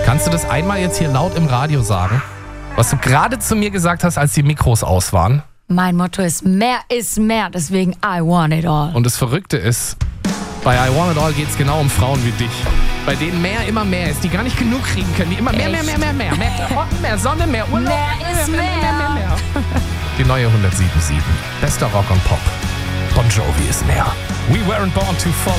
Kannst du das einmal jetzt hier laut im Radio sagen? Was du gerade zu mir gesagt hast, als die Mikros aus waren. Mein Motto ist mehr, deswegen I want it all. Und das Verrückte ist, bei I Want It All geht es genau um Frauen wie dich. Bei denen mehr immer mehr ist, die gar nicht genug kriegen können. Die immer mehr. Mehr Klamotten, mehr Sonne, mehr Urlaub. Mehr ist mehr. Die neue 107.7. Bester Rock und Pop. Bon Jovi ist mehr. We weren't born to fall.